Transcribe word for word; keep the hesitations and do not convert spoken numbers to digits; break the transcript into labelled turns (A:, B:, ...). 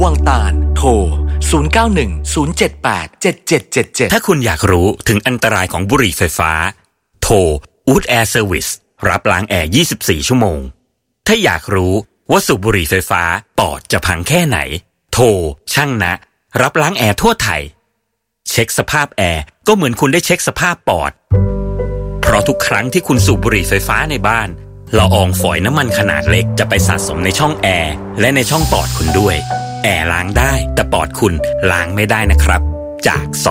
A: วังตาลโทรศูนย์ เก้า หนึ่ง ศูนย์ เจ็ด แปด เจ็ด เจ็ด เจ็ด เจ็ด
B: ถ้าคุณอยากรู้ถึงอันตรายของบุหรี่ไฟฟ้าโทร Wood Air Service รับล้างแอร์ยี่สิบสี่ชั่วโมงถ้าอยากรู้ว่าสูบบุหรี่ไฟฟ้าปอดจะพังแค่ไหนโทรช่างนะรับล้างแอร์ทั่วไทยเช็คสภาพแอร์ก็เหมือนคุณได้เช็คสภาพปอดเพราะทุกครั้งที่คุณสูบบุหรี่ไฟฟ้าในบ้านละอองฝอยน้ำมันขนาดเล็กจะไปสะสมในช่องแอร์และในช่องปอดคุณด้วยแอร์ล้างได้แต่ปอดคุณล้างไม่ได้นะครับจากส